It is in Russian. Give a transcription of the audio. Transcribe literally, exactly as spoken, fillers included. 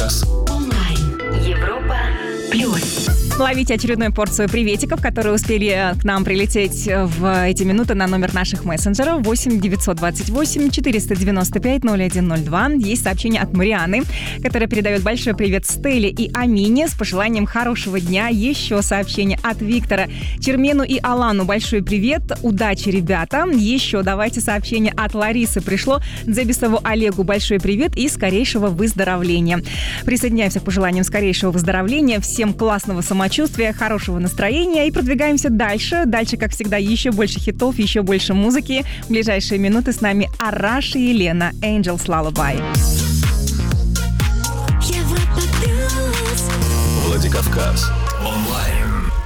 Владикавказ. Онлайн. Европа плюс. Ловите очередную порцию приветиков, которые успели к нам прилететь в эти минуты на номер наших мессенджеров восемь девятьсот двадцать восемь четыреста девяносто пять ноль один ноль два. Есть сообщение от Марианы, которая передает большой привет Стелле и Амине с пожеланием хорошего дня. Еще сообщение от Виктора. Чермену и Алану большой привет. Удачи, ребята. Еще давайте сообщение от Ларисы пришло. Дзебисову Олегу большой привет и скорейшего выздоровления. Присоединяемся к пожеланиям скорейшего выздоровления. Всем классного самочувствия. Чувствия, хорошего настроения и продвигаемся дальше. Дальше, как всегда, еще больше хитов, еще больше музыки. В ближайшие минуты с нами Араш и Елена, Angels Lullaby. Владикавказ.